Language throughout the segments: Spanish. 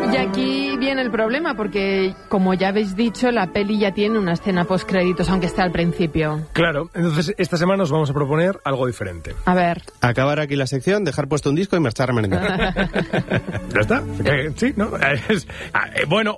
Y aquí viene el problema, porque como ya habéis dicho, la peli ya tiene una escena post-créditos, aunque esté al principio. Claro, entonces esta semana os vamos a proponer algo diferente. A ver. Acabar aquí la sección, dejar puesto un disco y marchar a merendar. ¿Ya está? Sí, ¿no? Bueno,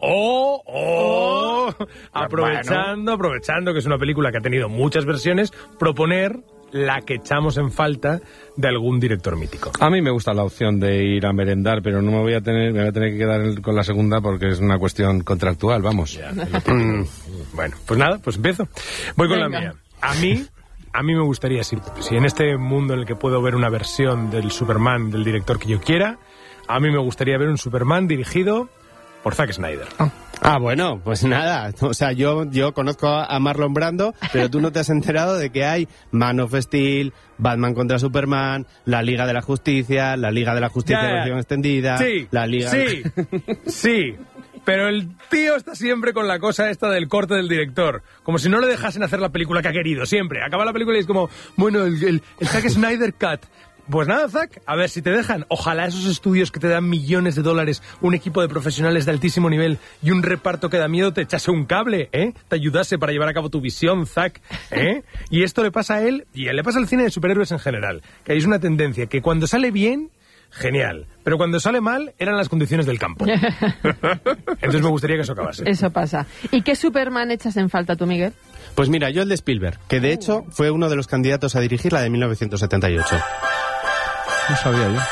aprovechando que es una película que ha tenido muchas versiones, proponer la que echamos en falta de algún director mítico. A mí me gusta la opción de ir a merendar, pero no me voy a tener que quedar con la segunda porque es una cuestión contractual, vamos. Bueno, pues nada, pues empiezo. Voy con la mía. A mí me gustaría, si en este mundo en el que puedo ver una versión del Superman del director que yo quiera, a mí me gustaría ver un Superman dirigido por Zack Snyder. Bueno, pues nada, o sea, yo conozco a Marlon Brando, pero tú no te has enterado de que hay Man of Steel, Batman contra Superman, la Liga de la Justicia, versión extendida, sí, la Liga... Sí, pero el tío está siempre con la cosa esta del corte del director, como si no le dejasen hacer la película que ha querido, siempre. Acaba la película y es como, bueno, el Zack Snyder Cut. Pues nada, Zack, a ver si te dejan. Ojalá esos estudios que te dan millones de dólares, un equipo de profesionales de altísimo nivel y un reparto que da miedo te echase un cable, ¿eh? Te ayudase para llevar a cabo tu visión, Zack, ¿eh? Y esto le pasa a él y le pasa al cine de superhéroes en general, que hay una tendencia que cuando sale bien, genial, pero cuando sale mal eran las condiciones del campo. Entonces me gustaría que eso acabase. Eso pasa. ¿Y qué Superman echas en falta tú, Miguel? Pues mira, yo el de Spielberg, que de hecho fue uno de los candidatos a dirigir la de 1978. No sabía yo.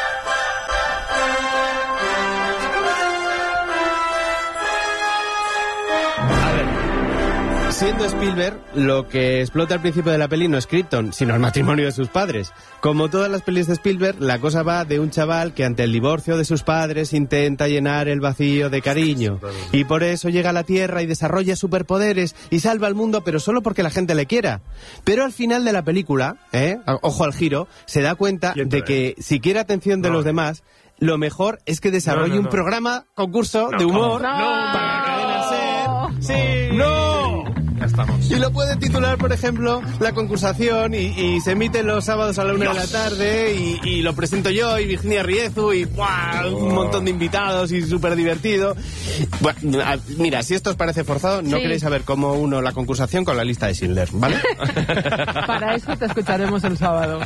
Siendo Spielberg, lo que explota al principio de la peli no es Krypton, sino el matrimonio de sus padres. Como todas las pelis de Spielberg, la cosa va de un chaval que ante el divorcio de sus padres intenta llenar el vacío de cariño. Y por eso llega a la Tierra y desarrolla superpoderes y salva al mundo, pero solo porque la gente le quiera. Pero al final de la película, ojo al giro, se da cuenta de que si quiere atención de los demás, lo mejor es que desarrolle un programa, concurso de humor para la cadena SER. ¡Sí! ¡No! Ya estamos. Y lo puede titular, por ejemplo, La concursación, y se emite los sábados a la 1 de la tarde, y lo presento yo, y Virginia Riezu, y ¡buah! Un montón de invitados, y súper divertido. Bueno, mira, si esto os parece forzado, no queréis saber cómo uno la concursación con la lista de Schindler, ¿vale? Para eso te escucharemos el sábado.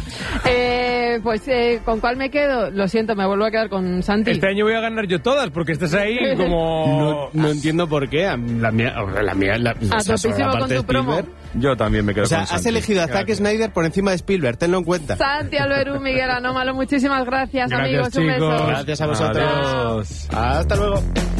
¿Con cuál me quedo? Lo siento, me vuelvo a quedar con Santi. Este año voy a ganar yo todas, porque estás ahí como... No entiendo por qué. La mía con tu promo. Yo también me quedo con Santi. Has elegido a Zack Snyder por encima de Spielberg, tenlo en cuenta. Santi Alberú, Miguel Anómalo, muchísimas gracias, amigos. Chicos. Un beso. Gracias a vosotros. Adiós. Hasta luego.